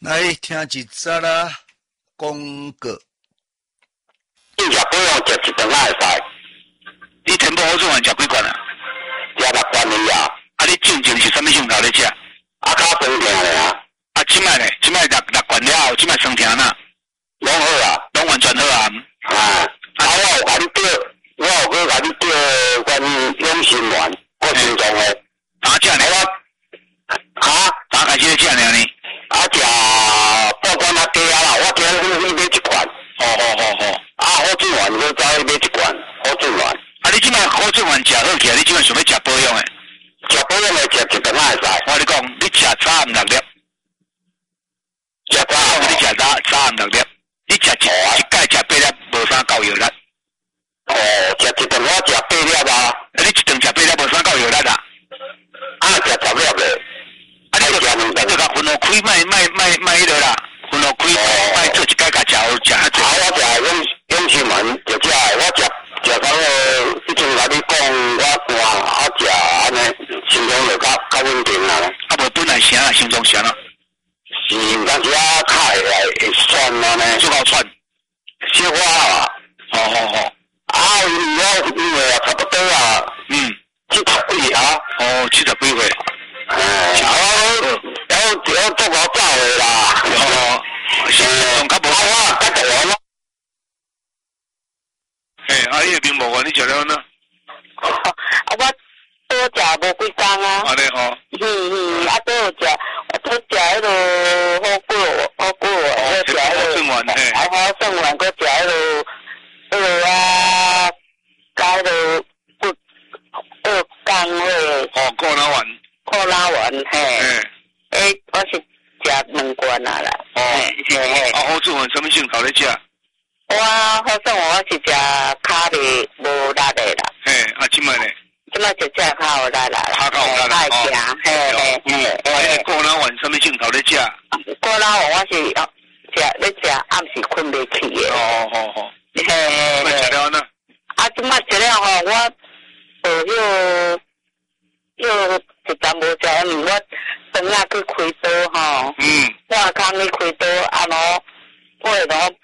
来听一则啦，广告。 你食保养食一顿仔会使。 你天保好做饭食几罐啊？ 食6罐而已啊。 啊，你进前是啥物镜头咧食？ 啊，脚酸痛咧啊。 啊，即摆咧，即摆六罐了后，即摆酸痛呐。 拢好啊， 拢完全好啊。 啊，啊，我有甲你叫，我有去甲你叫阮永新丸，我心脏诶。 哪只呢？ 啊， 哪开始咧食呢？ 啊，食半罐啊鸡啊啦，我今日去买一罐。 好。 啊，好水丸我走去买一罐好水丸。 啊，你即摆好水丸食好起来，你即摆想要食保养诶？ 食保养诶，食一顿仔会使。 我跟你讲，你食早暗6粒， 食早你食早暗6粒，你食一盖食8粒，无啥够药力。 哦，食一顿我食8粒啊。 啊，你一顿食8粒，无啥够药力啊？ 啊，食10粒诶。 啊，你就甲分互开，卖迄落啦，分互开，卖做一盖甲食好食啊。 啊，我食永新丸就食诶，我食到迄阵甲你讲，我寒啊食安尼，心脏就较稳定啊。 啊，无本来啥啊，心脏啥啊？ 是，但是啊，较会酸啊呢。 做够喘。 小可啊。 好。 啊，我因为啊，差不多啊。70几啊。 哦，70几岁。 要做我走的啦。 心脏较无。 我甲大王咯。 阿姨面无啊，你食了呢？ 我多食无几工啊。 安尼吼。 啊，都有食，我都食迄落好骨，我食迄落，好剩完，搁食迄落啊，加迄落骨干迄。 哦，过拉丸。 过拉丸嘿。我是食2罐啊啦。 啊，好做饭什么镜头咧食？ 我好剩我是食卡的无力的啦。 啊，即摆咧？ 即摆就食较有力啦。 较有力啦。 爱行，嘿。 过拉丸什么镜头咧食？ 过拉丸我是咧食，暗时困袂起的。 好。 嘿。 食了呢？ 啊，即摆食了吼，我又一啖无食，因为我等下去开刀吼。我空去开刀，啊喏，我会喏